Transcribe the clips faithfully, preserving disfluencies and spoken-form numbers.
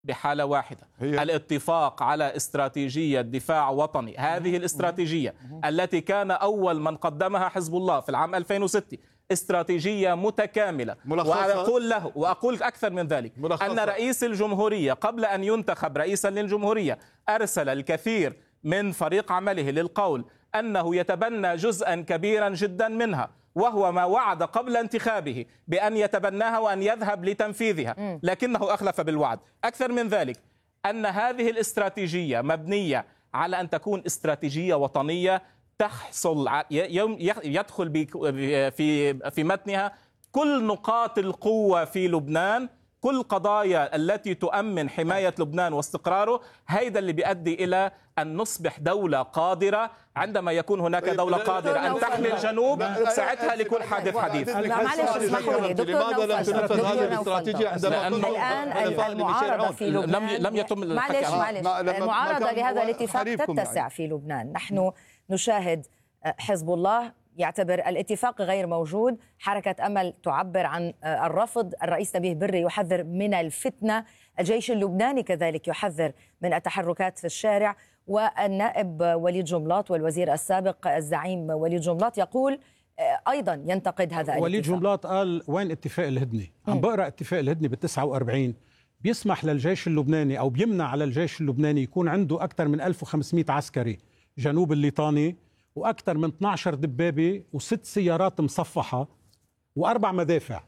بحالة واحدة، هي الاتفاق على استراتيجية دفاع وطني. هذه الاستراتيجية التي كان أول من قدمها حزب الله في العام ألفين وستة استراتيجية متكاملة. وأقول له وأقول أكثر من ذلك ملخصة. أن رئيس الجمهورية قبل أن ينتخب رئيسا للجمهورية أرسل الكثير من فريق عمله للقول أنه يتبنى جزءا كبيرا جدا منها، وهو ما وعد قبل انتخابه بأن يتبناها وأن يذهب لتنفيذها، لكنه أخلف بالوعد. أكثر من ذلك أن هذه الاستراتيجية مبنية على أن تكون استراتيجية وطنية تحصل يدخل في في متنها كل نقاط القوة في لبنان، كل قضايا التي تؤمن حماية لبنان واستقراره. هيدا اللي بيؤدي إلى أن نصبح دولة قادرة. عندما يكون هناك دولة قادرة أن تحمي الجنوب، ساعتها لكل حادث حديث. معلش اسمحوا لي دكتور، لماذا لم تنفذ هذه الاستراتيجية عندما الآن المعارضة في لبنان لم, لم يتم معلش معلش المعارضة لهذا الاتفاق تتسع في لبنان. نحن نشاهد حزب الله يعتبر الاتفاق غير موجود، حركة أمل تعبر عن الرفض، الرئيس نبيه بري يحذر من الفتنة، الجيش اللبناني كذلك يحذر من التحركات في الشارع، والنائب وليد جملاط والوزير السابق الزعيم وليد جملاط يقول أيضا ينتقد هذا الاتفاق. وليد جملاط قال وين اتفاق الهدنة؟ عم بقرأ اتفاق الهدنة بالتسعة وأربعين بيسمح للجيش اللبناني أو بيمنع على الجيش اللبناني يكون عنده أكثر من ألف وخمسمئة عسكري جنوب الليطاني، وأكثر من اثني عشر دبابة وست سيارات مصفحة وأربع مدافع.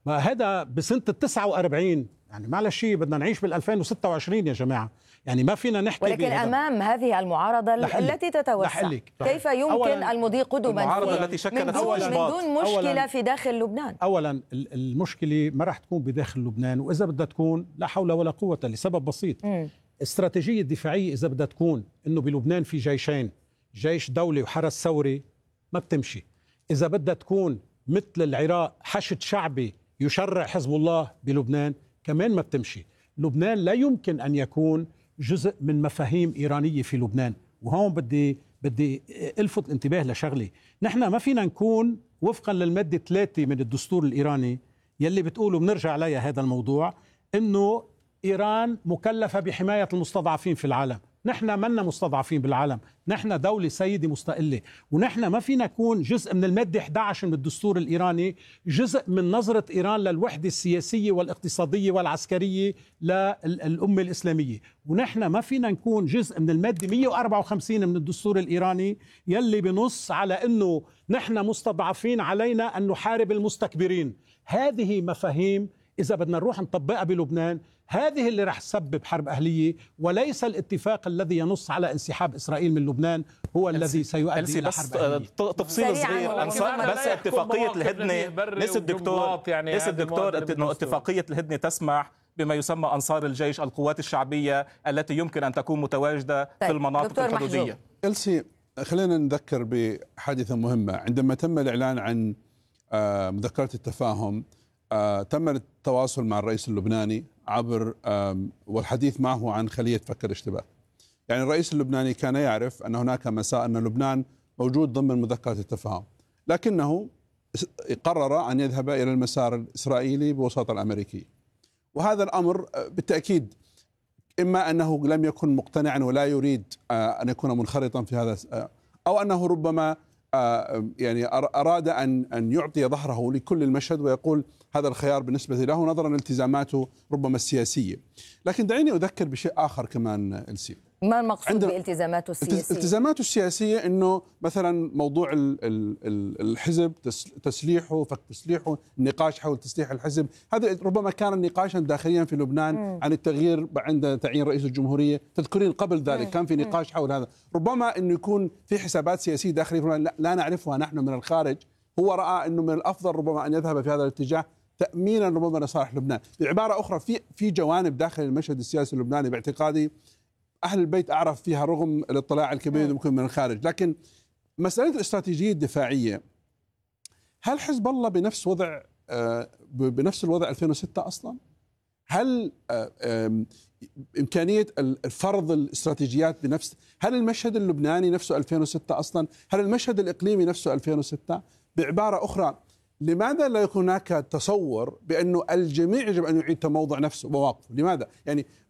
هذا بسنة التسعة وأربعين، يعني معلش بدنا نعيش بالألفين وستة وعشرين يا جماعة، يعني ما فينا نحكي. ولكن أمام هذه المعارضة التي تتوسع كيف يمكن المضي قدما المعارضة التي شكلت من دون, من دون مشكلة في داخل لبنان؟ أولا المشكلة ما راح تكون بداخل لبنان، وإذا بدها تكون لا حول ولا قوة لسبب بسيط. م. استراتيجية دفاعية إذا بدها تكون إنه بلبنان في جيشين، جيش دولي وحرس ثوري، ما بتمشي. إذا بدها تكون مثل العراق حشد شعبي يشرع حزب الله بلبنان كمان ما بتمشي. لبنان لا يمكن أن يكون جزء من مفاهيم إيرانية في لبنان. وهون بدي بدي ألفت الانتباه لشغلي، نحن ما فينا نكون وفقا للمادة ثلاثة من الدستور الإيراني يلي بتقولوا بنرجع عليها هذا الموضوع، إنه إيران مكلفة بحماية المستضعفين في العالم. نحن منا مستضعفين بالعالم، نحن دولة سيدة مستقلة، ونحن ما فينا نكون جزء من المادة إحدى عشر من الدستور الإيراني، جزء من نظرة إيران للوحدة السياسية والاقتصادية والعسكرية للأمة الإسلامية. ونحن ما فينا نكون جزء من المادة مئة وأربعة وخمسين من الدستور الإيراني يلي بنص على أنه نحن مستضعفين علينا أن نحارب المستكبرين. هذه مفاهيم إذا بدنا نروح نطبقها بلبنان هذه اللي رح تسبب حرب أهلية، وليس الاتفاق الذي ينص على انسحاب إسرائيل من لبنان هو الذي سيؤدي إلى حرب أهلية. تفصيل صغير، بس اتفاقية الهدنة نسي الدكتور يعني نسي الدكتور إنه اتفاقية الهدنة تسمح بما يسمى أنصار الجيش، القوات الشعبية التي يمكن أن تكون متواجدة في المناطق الحدودية. إلسي، خلينا نذكر بحادثة مهمة. عندما تم الإعلان عن مذكرة التفاهم آه، تم التواصل مع الرئيس اللبناني عبر والحديث معه عن خلية فك الاشتباه. يعني الرئيس اللبناني كان يعرف أن هناك مساء أن لبنان موجود ضمن مذكرة التفاهم، لكنه قرر أن يذهب إلى المسار الإسرائيلي بوساطة الأمريكي. وهذا الأمر بالتأكيد إما أنه لم يكن مقتنعا ولا يريد أن يكون منخرطا في هذا، أو أنه ربما يعني أراد أن أن يعطي ظهره لكل المشهد ويقول هذا الخيار بالنسبة له نظرا لالتزاماته ربما السياسية. لكن دعيني أذكر بشيء آخر كمان إلسي. ما المقصود بالتزاماته السياسية؟ التزاماته السياسية إنه مثلا موضوع الحزب، تسليحه، فك تسليحه، النقاش حول تسليح الحزب، هذا ربما كان نقاشا داخليا في لبنان م. عن التغيير عند تعيين رئيس الجمهورية. تذكرين قبل ذلك م. كان في نقاش حول هذا. ربما إنه يكون في حسابات سياسية داخلية لا, لا نعرفها نحن من الخارج. هو رأى إنه من الأفضل ربما أن يذهب في هذا الاتجاه تأمينا ربما لصالح لبنان. بعبارة أخرى في في جوانب داخل المشهد السياسي اللبناني باعتقادي أهل البيت أعرف فيها رغم الاطلاع الكبير ممكن من الخارج. لكن مسألة الاستراتيجية الدفاعية، هل حزب الله بنفس وضع بنفس الوضع ألفين وستة أصلا؟ هل إمكانية الفرض الاستراتيجيات بنفس، هل المشهد اللبناني نفسه ألفين وستة أصلا؟ هل المشهد الإقليمي نفسه ألفين وستة؟ بعبارة أخرى، لماذا لا يكون هناك تصور بأنه الجميع يجب أن يعيد تموضع نفسه مواقفه؟ لماذا؟ يعني